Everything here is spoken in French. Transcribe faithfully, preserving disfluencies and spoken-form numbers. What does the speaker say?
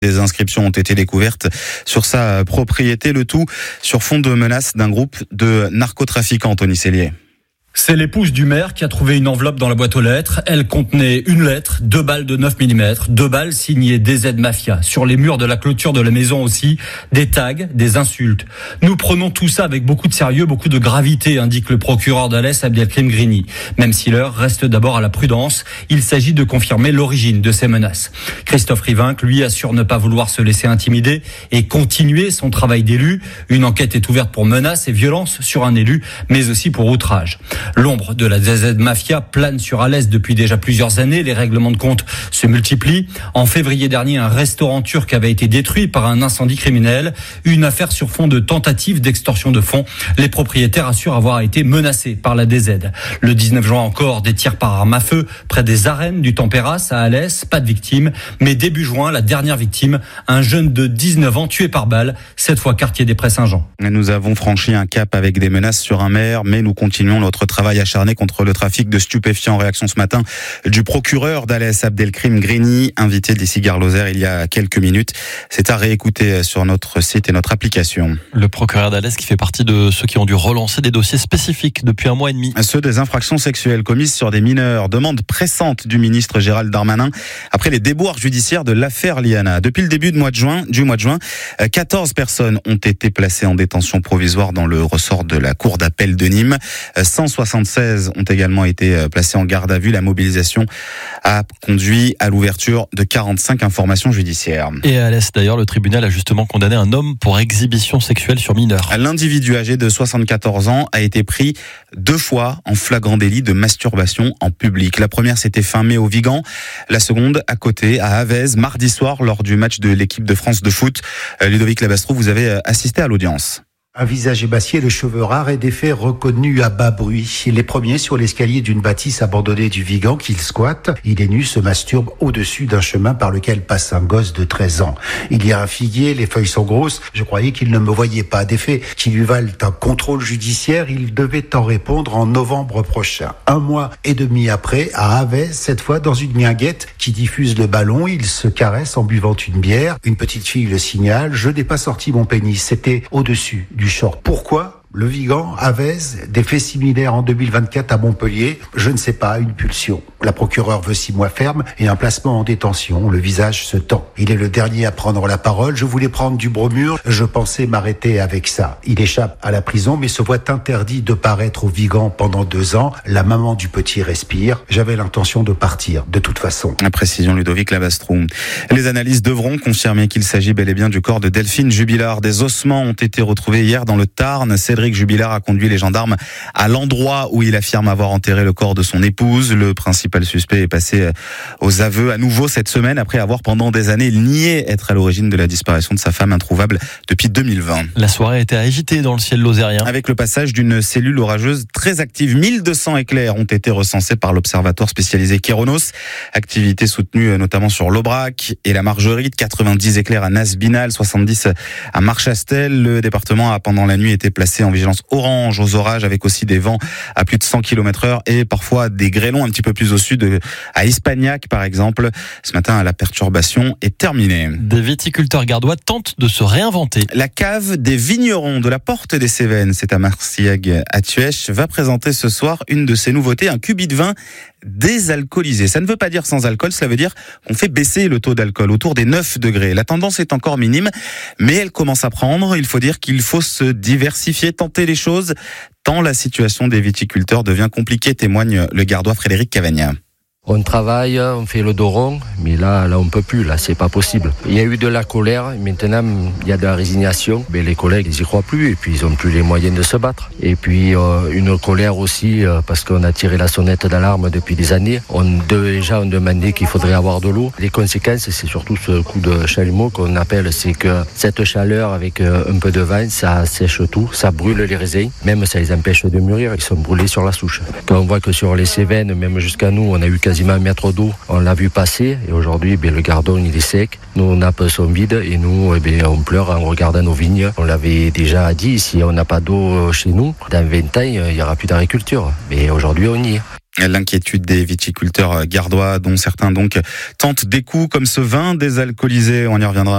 Des inscriptions ont été découvertes sur sa propriété, le tout sur fond de menaces d'un groupe de narcotrafiquants, Tony Cellier. C'est l'épouse du maire qui a trouvé une enveloppe dans la boîte aux lettres. Elle contenait une lettre, deux balles de neuf millimètres, deux balles signées D Z Mafia. Sur les murs de la clôture de la maison aussi, des tags, des insultes. Nous prenons tout ça avec beaucoup de sérieux, beaucoup de gravité, indique le procureur d'Alès, Abdelkrim Grini. Même si l'heure reste d'abord à la prudence, il s'agit de confirmer l'origine de ces menaces. Christophe Rivinc, lui, assure ne pas vouloir se laisser intimider et continuer son travail d'élu. Une enquête est ouverte pour menaces et violences sur un élu, mais aussi pour outrage. L'ombre de la D Z Mafia plane sur Alès depuis déjà plusieurs années. Les règlements de compte se multiplient. En février dernier, un restaurant turc avait été détruit par un incendie criminel. Une affaire sur fond de tentative d'extorsion de fonds. Les propriétaires assurent avoir été menacés par la D Z. Le dix-neuf juin encore, des tirs par arme à feu près des arènes du Tempéras à Alès. Pas de victimes. Mais début juin, la dernière victime, un jeune de dix-neuf ans tué par balle. Cette fois quartier des Prés-Saint-Jean. Nous avons franchi un cap avec des menaces sur un maire, mais nous continuons notre travail acharné contre le trafic de stupéfiants. Réaction ce matin du procureur d'Alès, Abdelkrim Grini, invité d'ici Gare Lozère il y a quelques minutes. C'est à réécouter sur notre site et notre application. Le procureur d'Alès qui fait partie de ceux qui ont dû relancer des dossiers spécifiques depuis un mois et demi. Ceux des infractions sexuelles commises sur des mineurs. Demande pressante du ministre Gérald Darmanin après les déboires judiciaires de l'affaire Liana. Depuis le début du mois de juin, du mois de juin, quatorze personnes ont été placées en détention provisoire dans le ressort de la cour d'appel de Nîmes. cent soixante-seize ont également été placés en garde à vue. La mobilisation a conduit à l'ouverture de quarante-cinq informations judiciaires. Et à Alès, d'ailleurs, le tribunal a justement condamné un homme pour exhibition sexuelle sur mineur. L'individu âgé de soixante-quatorze ans a été pris deux fois en flagrant délit de masturbation en public. La première, c'était fin mai au Vigan. La seconde, à côté, à Avez, mardi soir, lors du match de l'équipe de France de foot. Ludovic Labastrou, vous avez assisté à l'audience. Un visage émacié, le cheveux rares et des faits reconnus à bas bruit. Les premiers sur l'escalier d'une bâtisse abandonnée du Vigan qu'il squatte. Il est nu, se masturbe au-dessus d'un chemin par lequel passe un gosse de treize ans. Il y a un figuier, les feuilles sont grosses. Je croyais qu'il ne me voyait pas. Des faits qui lui valent un contrôle judiciaire. Il devait en répondre en novembre prochain. Un mois et demi après, à Avez, cette fois dans une guinguette qui diffuse le ballon, il se caresse en buvant une bière. Une petite fille le signale. Je n'ai pas sorti mon pénis. C'était au-dessus du short. Pourquoi ? Le Vigan, Avez, des faits similaires en deux mille vingt-quatre à Montpellier, je ne sais pas, une pulsion. La procureure veut six mois ferme et un placement en détention. Le visage se tend. Il est le dernier à prendre la parole. Je voulais prendre du bromure, je pensais m'arrêter avec ça. Il échappe à la prison mais se voit interdit de paraître au Vigan pendant deux ans. La maman du petit respire. J'avais l'intention de partir, de toute façon. La précision Ludovic Labastrou. Les analyses devront confirmer qu'il s'agit bel et bien du corps de Delphine Jubilard. Des ossements ont été retrouvés hier dans le Tarn. Cédric Jubilard a conduit les gendarmes à l'endroit où il affirme avoir enterré le corps de son épouse. Le principal suspect est passé aux aveux à nouveau cette semaine après avoir pendant des années nié être à l'origine de la disparition de sa femme introuvable depuis deux mille vingt. La soirée a été agitée dans le ciel lozérien. Avec le passage d'une cellule orageuse très active. mille deux cents éclairs ont été recensés par l'observatoire spécialisé Kéronos. Activité soutenue notamment sur l'Aubrac et la Margerite. quatre-vingt-dix éclairs à Nasbinal, soixante-dix à Marchastel. Le département a pendant la nuit été placé en vigilance orange aux orages avec aussi des vents à plus de cent kilomètres heure et parfois des grêlons un petit peu plus au sud, à Espagnac par exemple. Ce matin, la perturbation est terminée. Des viticulteurs gardois tentent de se réinventer. La cave des vignerons de la Porte des Cévennes, c'est à Marcillac à Tuèche, va présenter ce soir une de ses nouveautés, un cubi de vin désalcoolisé. Ça ne veut pas dire sans alcool, cela veut dire qu'on fait baisser le taux d'alcool autour des neuf degrés. La tendance est encore minime, mais elle commence à prendre. Il faut dire qu'il faut se diversifier, tenter les choses, tant la situation des viticulteurs devient compliquée, témoigne le gardois Frédéric Cavagna. On travaille, on fait le doron, mais là, là on peut plus, là c'est pas possible. Il y a eu de la colère, maintenant il y a de la résignation. Mais les collègues ils y croient plus et puis ils ont plus les moyens de se battre. Et puis euh, une colère aussi euh, parce qu'on a tiré la sonnette d'alarme depuis des années. On déjà on demandait qu'il faudrait avoir de l'eau. Les conséquences c'est surtout ce coup de chalumeau qu'on appelle, c'est que cette chaleur avec euh, un peu de vent, ça sèche tout, ça brûle les raisins, même ça les empêche de mûrir, ils sont brûlés sur la souche. Quand on voit que sur les Cévennes, même jusqu'à nous, on a eu quasiment un mètre d'eau, on l'a vu passer et aujourd'hui ben, le Gardon il est sec, nos nappes sont vides et nous eh ben, on pleure en regardant nos vignes. On l'avait déjà dit, si on n'a pas d'eau chez nous, dans vingt ans il n'y aura plus d'agriculture, mais aujourd'hui on y est. L'inquiétude des viticulteurs gardois dont certains donc tentent des coups comme ce vin désalcoolisé, on y reviendra.